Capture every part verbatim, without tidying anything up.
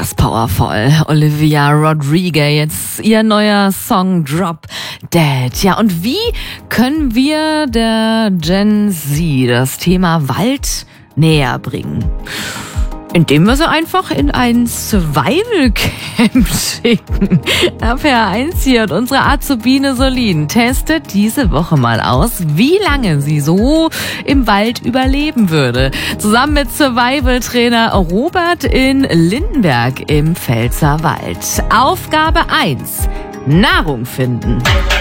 das powervoll. Olivia Rodrigo, jetzt ihr neuer Song Drop Dead. Ja, und wie können wir der Gen Z das Thema Wald näher bringen? Indem wir sie einfach in ein Survival-Camp schicken. R P R eins hier und unsere Azubine Solin testet diese Woche mal aus, wie lange sie so im Wald überleben würde. Zusammen mit Survival-Trainer Robert in Lindenberg im Pfälzerwald. Aufgabe eins. Nahrung finden.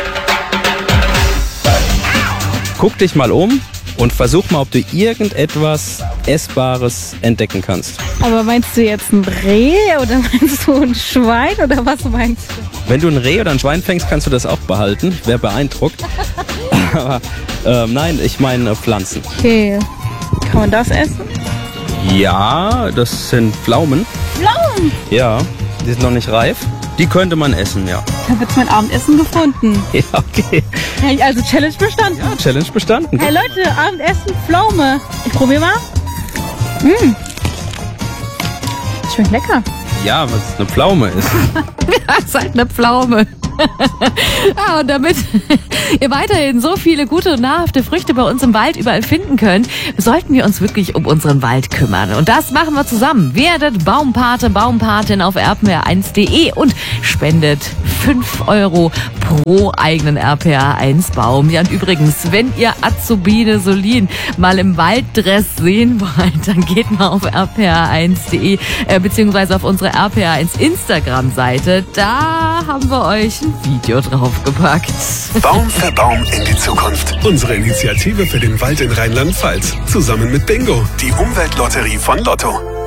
Guck dich mal um und versuch mal, ob du irgendetwas Essbares entdecken kannst. Aber meinst du jetzt ein Reh oder meinst du ein Schwein oder was meinst du? Wenn du ein Reh oder ein Schwein fängst, kannst du das auch behalten. Wer beeindruckt. Aber äh, nein, ich meine Pflanzen. Okay, kann man das essen? Ja, das sind Pflaumen. Pflaumen? Ja, die sind noch nicht reif. Die könnte man essen, ja. Ich habe jetzt mein Abendessen gefunden. Ja, okay. Also Challenge bestanden. Ja, Challenge bestanden. Hey Leute, Abendessen, Pflaume. Ich probiere mal. Mmh. Schmeckt lecker. Ja, was eine Pflaume ist. Ja, ist halt eine Pflaume. Ja, und damit ihr weiterhin so viele gute und nahrhafte Früchte bei uns im Wald überall finden könnt, sollten wir uns wirklich um unseren Wald kümmern. Und das machen wir zusammen. Werdet Baumpate, Baumpatin auf r p r eins punkt d e und spendet fünf Euro pro eigenen R P R eins Baum. Ja, und übrigens, wenn ihr Azubine Solin mal im Walddress sehen wollt, dann geht mal auf r p r eins punkt d e äh, beziehungsweise auf unsere R P R eins Instagram-Seite. Da haben wir euch ein Video draufgepackt. Baum für Baum in die Zukunft. Unsere Initiative für den Wald in Rheinland-Pfalz. Zusammen mit Bingo, die Umweltlotterie von Lotto.